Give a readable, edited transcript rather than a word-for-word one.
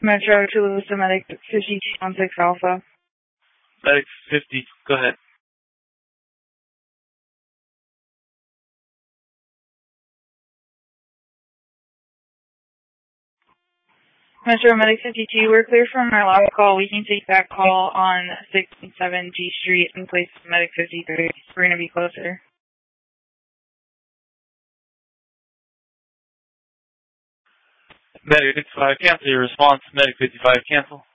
Metro Toulouse to Medic 5216 Alpha. Medic 50, go ahead. Metro Medic 52, we're clear from our last call. We can take that call on 6 and 7 G Street in place of Medic 53. We're going to be closer. Medic 55, cancel your response. Medic 55, cancel.